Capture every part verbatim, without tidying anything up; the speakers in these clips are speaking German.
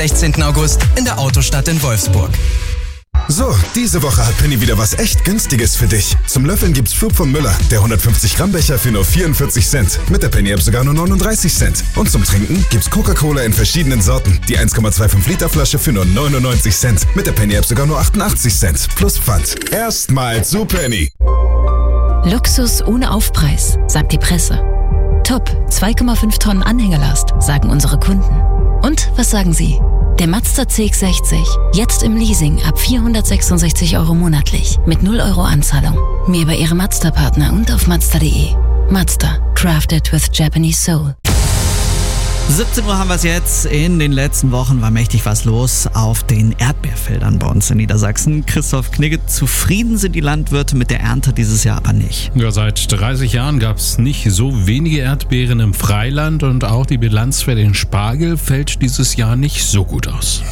sechzehnten August in der Autostadt in Wolfsburg. So, diese Woche hat Penny wieder was echt Günstiges für dich. Zum Löffeln gibt's Flug von Müller, der hundertfünfzig Gramm Becher für nur vierundvierzig Cent. Mit der Penny-App sogar nur neununddreißig Cent. Und zum Trinken gibt's Coca-Cola in verschiedenen Sorten. Die eins Komma fünfundzwanzig Liter Flasche für nur neunundneunzig Cent. Mit der Penny-App sogar nur achtundachtzig Cent. Plus Pfand. Erstmal zu Penny. Luxus ohne Aufpreis, sagt die Presse. Top, zwei Komma fünf Tonnen Anhängerlast, sagen unsere Kunden. Und was sagen Sie? Der Mazda C X sechzig, jetzt im Leasing ab vierhundertsechsundsechzig Euro monatlich, mit null Euro Anzahlung. Mehr bei Ihrem Mazda-Partner und auf Mazda punkt de. Mazda, crafted with Japanese soul. siebzehn Uhr haben wir es jetzt. In den letzten Wochen war mächtig was los auf den Erdbeerfeldern bei uns in Niedersachsen. Christoph Knigge, zufrieden sind die Landwirte mit der Ernte dieses Jahr aber nicht. Ja, seit dreißig Jahren gab es nicht so wenige Erdbeeren im Freiland und auch die Bilanz für den Spargel fällt dieses Jahr nicht so gut aus.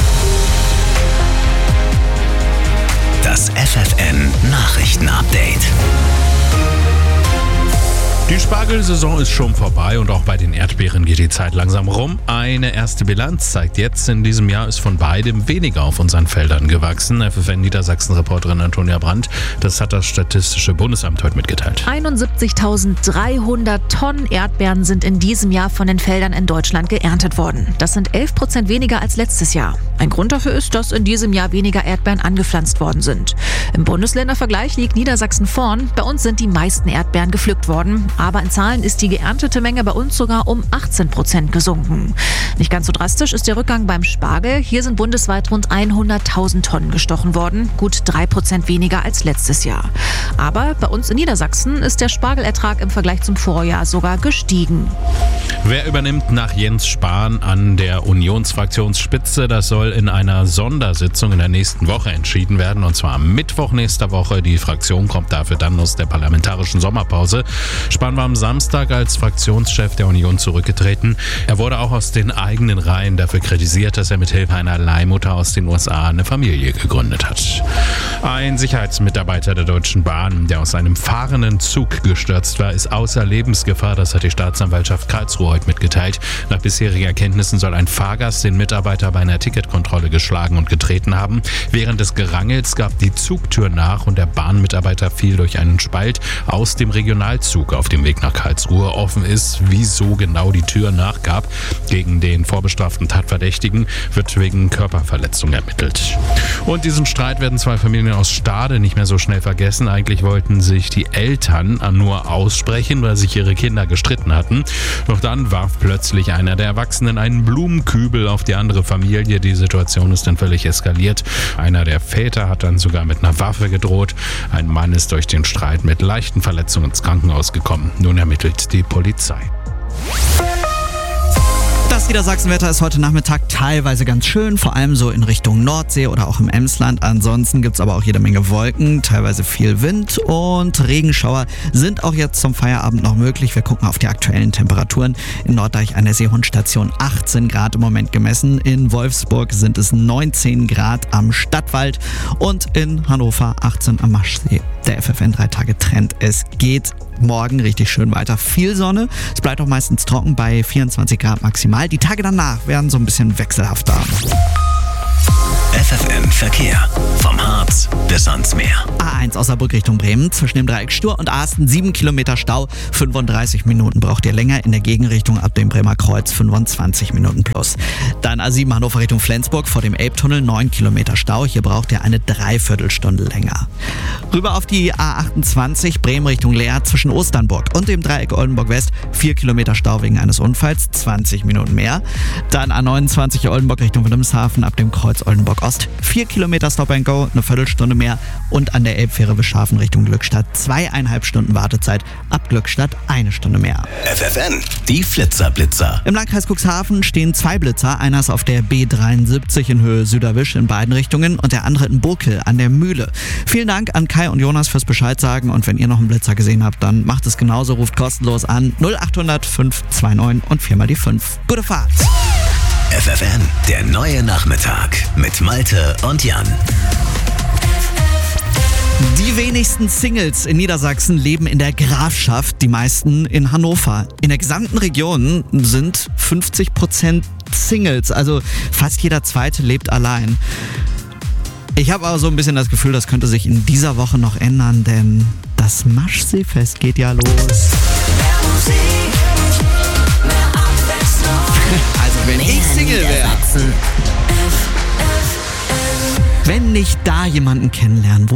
Das F F N Nachrichten-Update. Die Spargelsaison ist schon vorbei und auch bei den Erdbeeren geht die Zeit langsam rum. Eine erste Bilanz zeigt jetzt, in diesem Jahr ist von beidem weniger auf unseren Feldern gewachsen. F F N Niedersachsen-Reporterin Antonia Brandt, das hat das Statistische Bundesamt heute mitgeteilt. einundsiebzigtausenddreihundert Tonnen Erdbeeren sind in diesem Jahr von den Feldern in Deutschland geerntet worden. Das sind elf Prozent weniger als letztes Jahr. Ein Grund dafür ist, dass in diesem Jahr weniger Erdbeeren angepflanzt worden sind. Im Bundesländervergleich liegt Niedersachsen vorn. Bei uns sind die meisten Erdbeeren gepflückt worden. Aber in Zahlen ist die geerntete Menge bei uns sogar um achtzehn Prozent gesunken. Nicht ganz so drastisch ist der Rückgang beim Spargel. Hier sind bundesweit rund hunderttausend Tonnen gestochen worden, gut drei Prozent weniger als letztes Jahr. Aber bei uns in Niedersachsen ist der Spargelertrag im Vergleich zum Vorjahr sogar gestiegen. Wer übernimmt nach Jens Spahn an der Unionsfraktionsspitze? Das soll in einer Sondersitzung in der nächsten Woche entschieden werden, und zwar am Mittwoch nächster Woche. Die Fraktion kommt dafür dann aus der parlamentarischen Sommerpause. Spahn war am Samstag als Fraktionschef der Union zurückgetreten. Er wurde auch aus den eigenen Reihen dafür kritisiert, dass er mit Hilfe einer Leihmutter aus den U S A eine Familie gegründet hat. Ein Sicherheitsmitarbeiter der Deutschen Bahn, der aus einem fahrenden Zug gestürzt war, ist außer Lebensgefahr. Das hat die Staatsanwaltschaft Karlsruhe heute mitgeteilt. Nach bisherigen Erkenntnissen soll ein Fahrgast den Mitarbeiter bei einer Ticketkontrolle geschlagen und getreten haben. Während des Gerangels gab die Zugtür nach und der Bahnmitarbeiter fiel durch einen Spalt aus dem Regionalzug auf dem Weg nach Karlsruhe. Offen ist, wieso genau die Tür nachgab. Gegen den vorbestraften Tatverdächtigen wird wegen Körperverletzung ermittelt. Und diesen Streit werden zwei Familien aus Stade nicht mehr so schnell vergessen. Eigentlich wollten sich die Eltern nur aussprechen, weil sich ihre Kinder gestritten hatten. Doch dann warf plötzlich einer der Erwachsenen einen Blumenkübel auf die andere Familie. Die Situation ist dann völlig eskaliert. Einer der Väter hat dann sogar mit einer Waffe gedroht. Ein Mann ist durch den Streit mit leichten Verletzungen ins Krankenhaus gekommen. Nun ermittelt die Polizei. Das Niedersachsenwetter ist heute Nachmittag teilweise ganz schön, vor allem so in Richtung Nordsee oder auch im Emsland. Ansonsten gibt es aber auch jede Menge Wolken, teilweise viel Wind und Regenschauer sind auch jetzt zum Feierabend noch möglich. Wir gucken auf die aktuellen Temperaturen. In Norddeich an der Seehundstation achtzehn Grad im Moment gemessen. In Wolfsburg sind es neunzehn Grad am Stadtwald und in Hannover achtzehn am Maschsee. Der F F N drei Tage Trend. Es geht morgen richtig schön weiter. Viel Sonne. Es bleibt auch meistens trocken bei vierundzwanzig Grad maximal. Die Tage danach werden so ein bisschen wechselhafter. F F N Verkehr. Vom Harz bis ans Meer. A eins Osnabrück Richtung Bremen. Zwischen dem Dreieck Stur und Asten sieben Kilometer Stau. fünfunddreißig Minuten braucht ihr länger. In der Gegenrichtung ab dem Bremer Kreuz fünfundzwanzig Minuten plus. Dann A sieben Hannover Richtung Flensburg vor dem Elbtunnel neun Kilometer Stau. Hier braucht ihr eine Dreiviertelstunde länger. Rüber auf die A achtundzwanzig Bremen Richtung Leer zwischen Osternburg und dem Dreieck Oldenburg West. vier Kilometer Stau wegen eines Unfalls. zwanzig Minuten mehr. Dann A neunundzwanzig Oldenburg Richtung Wilhelmshaven ab dem Kreuz Oldenburg Ost. vier Kilometer Stop and Go, eine Viertelstunde mehr. Und an der Elbfähre Bischhafen Richtung Glückstadt zweieinhalb Stunden Wartezeit. Ab Glückstadt eine Stunde mehr. F F N, die Flitzer-Blitzer. Im Landkreis Cuxhaven stehen zwei Blitzer. Einer ist auf der B dreiundsiebzig in Höhe Süderwisch in beiden Richtungen und der andere in Burkel an der Mühle. Vielen Dank an Kai und Jonas fürs Bescheid sagen. Und wenn ihr noch einen Blitzer gesehen habt, dann macht es genauso. Ruft kostenlos an null achthundert fünf zwei neun und viermal die fünf. Gute Fahrt! F F N, der neue Nachmittag mit Malte und Jan. Die wenigsten Singles in Niedersachsen leben in der Grafschaft, die meisten in Hannover. In der gesamten Region sind fünfzig Prozent Singles. Also fast jeder Zweite lebt allein. Ich habe aber so ein bisschen das Gefühl, das könnte sich in dieser Woche noch ändern, denn das Maschseefest geht ja los. Also wenn ich Single wäre, wenn ich da jemanden kennenlernen, wo